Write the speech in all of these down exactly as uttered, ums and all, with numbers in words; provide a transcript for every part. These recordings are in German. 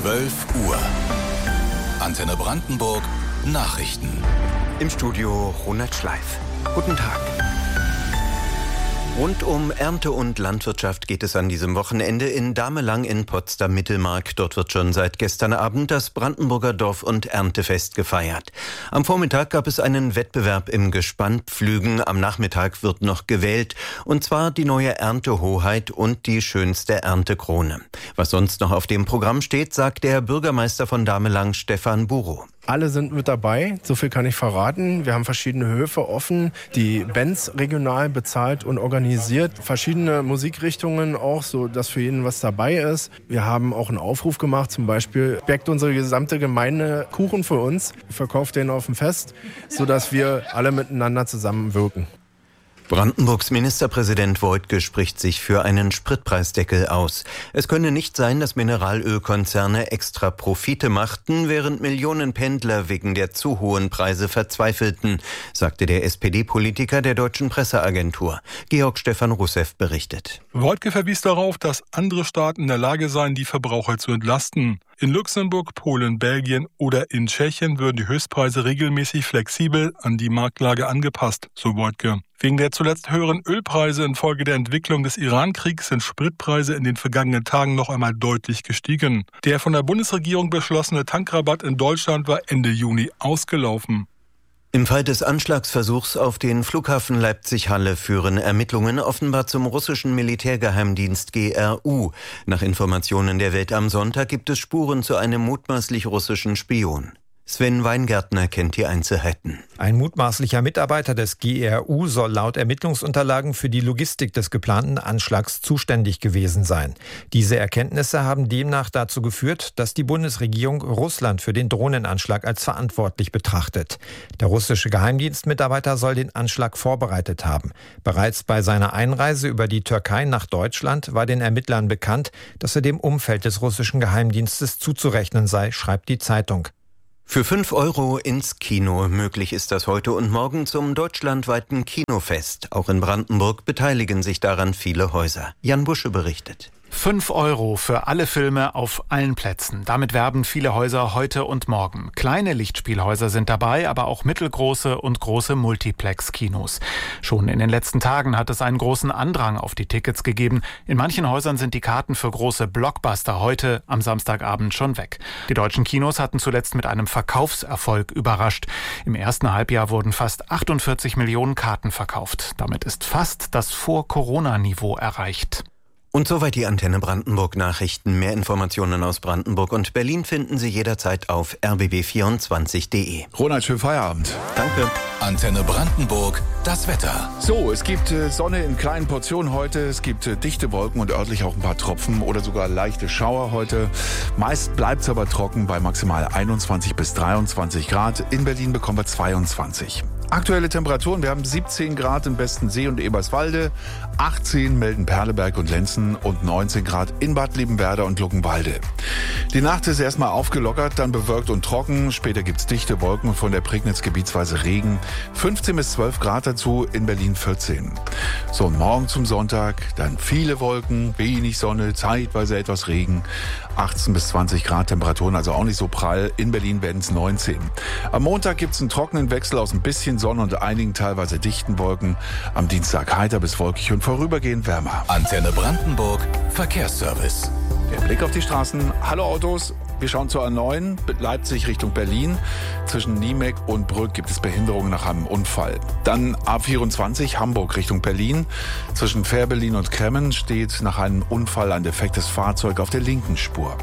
zwölf Uhr. Antenne Brandenburg Nachrichten. Im Studio Ronald Schleif. Guten Tag. Rund um Ernte und Landwirtschaft geht es an diesem Wochenende in Damelang in Potsdam-Mittelmark. Dort wird schon seit gestern Abend das Brandenburger Dorf- und Erntefest gefeiert. Am Vormittag gab es einen Wettbewerb im Gespannpflügen. Am Nachmittag wird noch gewählt, und zwar die neue Erntehoheit und die schönste Erntekrone. Was sonst noch auf dem Programm steht, sagt der Bürgermeister von Damelang, Stefan Burow. Alle sind mit dabei, so viel kann ich verraten. Wir haben verschiedene Höfe offen, die Bands regional bezahlt und organisiert. Verschiedene Musikrichtungen auch, so dass für jeden was dabei ist. Wir haben auch einen Aufruf gemacht, zum Beispiel backt unsere gesamte Gemeinde Kuchen für uns, verkauft den auf dem Fest, sodass wir alle miteinander zusammenwirken. Brandenburgs Ministerpräsident Woidke spricht sich für einen Spritpreisdeckel aus. Es könne nicht sein, dass Mineralölkonzerne extra Profite machten, während Millionen Pendler wegen der zu hohen Preise verzweifelten, sagte der S P D-Politiker der Deutschen Presseagentur. Georg Stefan Russev berichtet. Woidke verwies darauf, dass andere Staaten in der Lage seien, die Verbraucher zu entlasten. In Luxemburg, Polen, Belgien oder in Tschechien würden die Höchstpreise regelmäßig flexibel an die Marktlage angepasst, so Woidke. Wegen der zuletzt höheren Ölpreise infolge der Entwicklung des Iran-Kriegs sind Spritpreise in den vergangenen Tagen noch einmal deutlich gestiegen. Der von der Bundesregierung beschlossene Tankrabatt in Deutschland war Ende Juni ausgelaufen. Im Fall des Anschlagsversuchs auf den Flughafen Leipzig-Halle führen Ermittlungen offenbar zum russischen Militärgeheimdienst G R U. Nach Informationen der Welt am Sonntag gibt es Spuren zu einem mutmaßlich russischen Spion. Sven Weingärtner kennt die Einzelheiten. Ein mutmaßlicher Mitarbeiter des G R U soll laut Ermittlungsunterlagen für die Logistik des geplanten Anschlags zuständig gewesen sein. Diese Erkenntnisse haben demnach dazu geführt, dass die Bundesregierung Russland für den Drohnenanschlag als verantwortlich betrachtet. Der russische Geheimdienstmitarbeiter soll den Anschlag vorbereitet haben. Bereits bei seiner Einreise über die Türkei nach Deutschland war den Ermittlern bekannt, dass er dem Umfeld des russischen Geheimdienstes zuzurechnen sei, schreibt die Zeitung. Für fünf Euro ins Kino. Möglich ist das heute und morgen zum deutschlandweiten Kinofest. Auch in Brandenburg beteiligen sich daran viele Häuser. Jan Busche berichtet. fünf Euro für alle Filme auf allen Plätzen. Damit werben viele Häuser heute und morgen. Kleine Lichtspielhäuser sind dabei, aber auch mittelgroße und große Multiplex-Kinos. Schon in den letzten Tagen hat es einen großen Andrang auf die Tickets gegeben. In manchen Häusern sind die Karten für große Blockbuster heute am Samstagabend schon weg. Die deutschen Kinos hatten zuletzt mit einem Verkaufserfolg überrascht. Im ersten Halbjahr wurden fast achtundvierzig Millionen Karten verkauft. Damit ist fast das Vor-Corona-Niveau erreicht. Und soweit die Antenne Brandenburg Nachrichten. Mehr Informationen aus Brandenburg und Berlin finden Sie jederzeit auf r b b vierundzwanzig punkt d e. Ronald, schönen Feierabend. Danke. Antenne Brandenburg, das Wetter. So, es gibt äh, Sonne in kleinen Portionen heute. Es gibt äh, dichte Wolken und örtlich auch ein paar Tropfen oder sogar leichte Schauer heute. Meist bleibt es aber trocken bei maximal einundzwanzig bis dreiundzwanzig Grad. In Berlin bekommen wir zweiundzwanzig. Aktuelle Temperaturen, wir haben siebzehn Grad in Bestensee und Eberswalde, achtzehn melden Perleberg und Lenzen und neunzehn Grad in Bad Liebenwerda und Luckenwalde. Die Nacht ist erstmal aufgelockert, dann bewölkt und trocken. Später gibt's dichte Wolken und von der Prignitz gebietsweise Regen. fünfzehn bis zwölf Grad dazu, in Berlin vierzehn. So, und morgen zum Sonntag, dann viele Wolken, wenig Sonne, zeitweise etwas Regen. achtzehn bis zwanzig Grad Temperaturen, also auch nicht so prall. In Berlin werden es neunzehn. Am Montag gibt's einen trockenen Wechsel aus ein bisschen Sonne und einigen teilweise dichten Wolken. Am Dienstag heiter bis wolkig und vorübergehend wärmer. Antenne Brandenburg, Verkehrsservice. Der Blick auf die Straßen. Hallo Autos. Wir schauen zur A neun, Leipzig Richtung Berlin. Zwischen Niemek und Brück gibt es Behinderungen nach einem Unfall. Dann A vierundzwanzig, Hamburg Richtung Berlin. Zwischen Fährberlin und Kremmen steht nach einem Unfall ein defektes Fahrzeug auf der linken Spur.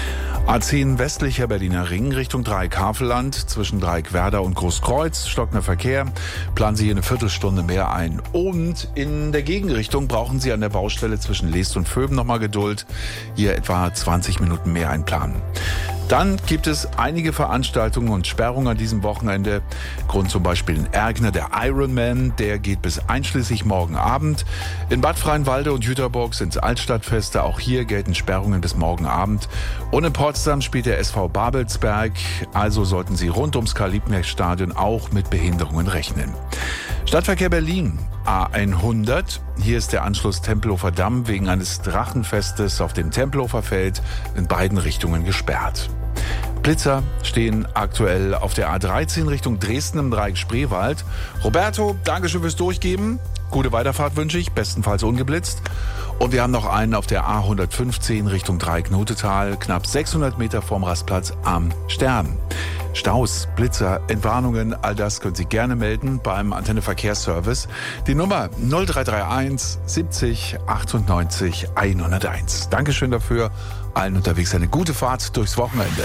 A zehn westlicher Berliner Ring Richtung Dreieck-Havelland. Zwischen Dreieck-Werder und Großkreuz stockender Verkehr. Planen Sie hier eine Viertelstunde mehr ein. Und in der Gegenrichtung brauchen Sie an der Baustelle zwischen Leest und Vöben nochmal Geduld. Hier etwa zwanzig Minuten mehr einplanen. Dann gibt es einige Veranstaltungen und Sperrungen an diesem Wochenende. Grund zum Beispiel in Ergner, der Ironman, der geht bis einschließlich morgen Abend. In Bad Freienwalde und Jüterbock sind es Altstadtfeste, auch hier gelten Sperrungen bis morgen Abend. Und in Potsdam spielt der S V Babelsberg, also sollten Sie rund ums Karl-Liebknecht-Stadion auch mit Behinderungen rechnen. Stadtverkehr Berlin. A hundert. Hier ist der Anschluss Tempelhofer Damm wegen eines Drachenfestes auf dem Tempelhofer Feld in beiden Richtungen gesperrt. Blitzer stehen aktuell auf der A dreizehn Richtung Dresden im Dreieck Spreewald. Roberto, Dankeschön fürs Durchgeben. Gute Weiterfahrt wünsche ich, bestenfalls ungeblitzt. Und wir haben noch einen auf der A hundertfünfzehn Richtung Dreieck Notetal, knapp sechshundert Meter vorm Rastplatz am Stern. Staus, Blitzer, Entwarnungen, all das können Sie gerne melden beim Antenne Verkehrsservice. Die Nummer null drei drei eins siebzig achtundneunzig hunderteins. Dankeschön dafür. Allen unterwegs eine gute Fahrt durchs Wochenende.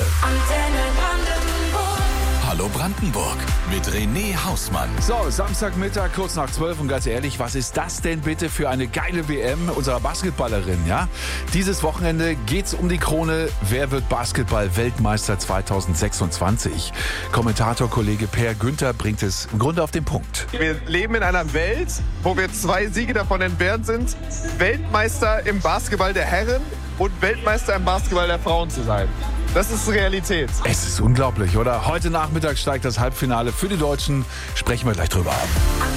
Hallo Brandenburg mit René Hausmann. So, Samstagmittag, kurz nach zwölf und ganz ehrlich, was ist das denn bitte für eine geile W M unserer Basketballerin, ja? Dieses Wochenende geht's um die Krone. Wer wird Basketball-Weltmeister zweitausendsechsundzwanzig? Kommentator-Kollege Per Günther bringt es im Grunde auf den Punkt. Wir leben in einer Welt, wo wir zwei Siege davon entfernt sind, Weltmeister im Basketball der Herren und Weltmeister im Basketball der Frauen zu sein. Das ist Realität. Es ist unglaublich, oder? Heute Nachmittag steigt das Halbfinale für die Deutschen. Sprechen wir gleich drüber ab.